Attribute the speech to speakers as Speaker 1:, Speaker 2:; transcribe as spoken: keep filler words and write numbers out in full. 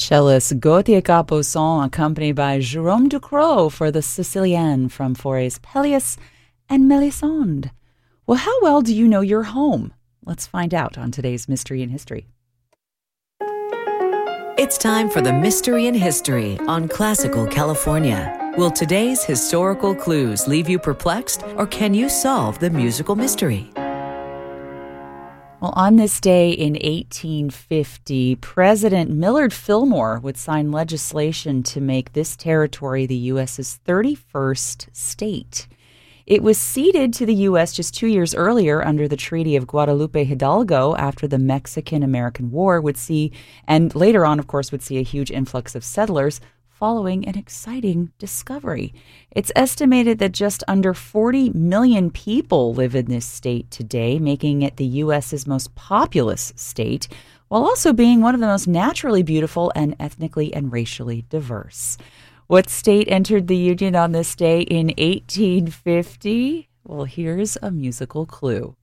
Speaker 1: Cellist Gauthier Capozon, accompanied by Jérôme Ducrot for the Sicilienne from Fauré's Pelléas and Mélisande. Well, how well do you know your home? Let's find out on today's Mystery in History.
Speaker 2: It's time for the Mystery in History on Classical California. Will today's historical clues leave you perplexed, or can you solve the musical mystery?
Speaker 1: Well, on this day in eighteen fifty, President Millard Fillmore would sign legislation to make this territory the U S's thirty-first state. It was ceded to the U S just two years earlier under the Treaty of Guadalupe Hidalgo after the Mexican-American War would see, and later on, of course, would see a huge influx of settlers following an exciting discovery. It's estimated that just under forty million people live in this state today, making it the U S's most populous state, while also being one of the most naturally beautiful and ethnically and racially diverse. What state entered the Union on this day in eighteen fifty? Well, here's a musical clue.